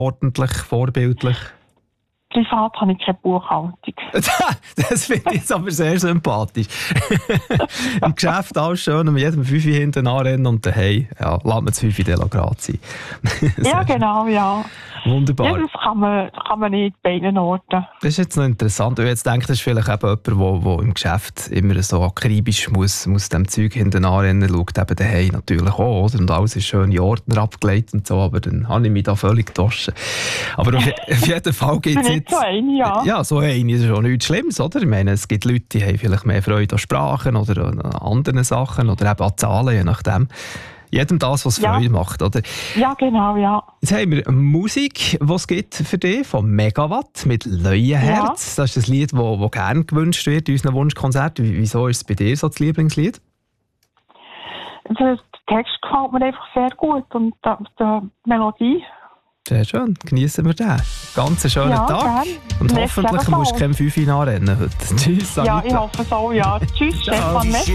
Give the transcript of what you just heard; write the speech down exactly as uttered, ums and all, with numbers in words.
ordentlich, vorbildlich? Privat habe ich keine Buchhaltung. Das finde ich jetzt aber sehr sympathisch. Im Geschäft alles schön, mit jedem Fünfi hinten anrennen und daheim, ja, lass man das Fünfi Delagrat sein. Ja, genau, ja. Wunderbar. Ja, das kann man, kann man nicht bei beiden Orten. Das ist jetzt noch interessant. Ich jetzt denke, das ist vielleicht eben jemand, der im Geschäft immer so akribisch muss, muss dem Zeug hinten anrennen, schaut eben daheim natürlich auch, oder? Und alles ist schön in Ordner abgelegt und so, aber dann habe ich mich da völlig getoschen. Aber auf, auf jeden Fall gibt es jetzt... So eine, ja. Ja, so eine ist schon nichts Schlimmes, oder? Ich meine, es gibt Leute, die haben vielleicht mehr Freude an Sprachen oder an anderen Sachen oder eben an Zahlen, je nachdem. Jedem das, was Ja. Freude macht, oder? Ja, genau, ja. Jetzt haben wir Musik, die es gibt für dich, von Megawatt mit Leuenherz. Ja. Das ist das Lied, das gerne gewünscht wird in unseren Wunschkonzerten. Wieso ist es bei dir so das Lieblingslied? Der Text gefällt mir einfach sehr gut und die, die Melodie. Sehr schön, genießen wir den. Ganz einen schönen Ja, Tag. gern. Und Merci hoffentlich musst du ebenfalls. kein Fünfi anrennen heute. Tschüss, Ja, Anita. ich hoffe es auch, ja. Tschüss, Ciao. Stefan.